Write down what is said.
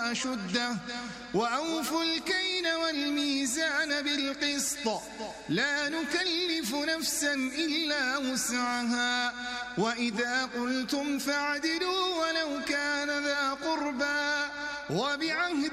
أشده وأوفوا الكيل والميزان بالقسط لا نكلف نفسا إلا وسعها وإذا قلتم فاعدلوا ولو كان ذا قربى وبعهد